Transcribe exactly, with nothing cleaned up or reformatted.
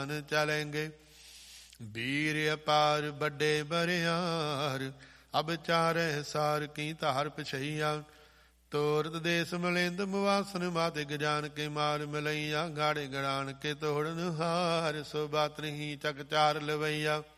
ਜਾਨ ਚਲेंगे। ਵੀਰ ਅਪਾਰ ਵੱਡੇ ਬਰਿਆਰ, ਅਬ ਚਾਰਹਿ ਸਾਰ ਕੀ ਧਾਰ ਪਛਈਆ। ਤੋਰਤ ਦੇਸ ਮਲਿੰਦ ਮੁਵਾਸਨ ਮਾਤੇ ਗਜਾਨ ਕੇ ਮਾਰ ਮਿਲਈਆ। ਗਾੜੇ ਗੜਾਨ ਕੇ ਤੋੜਨ ਹਾਰ, ਸੋ ਬਾਤ ਨਹੀਂ ਚੱਕ ਚਾਰ ਲਵਈਆ।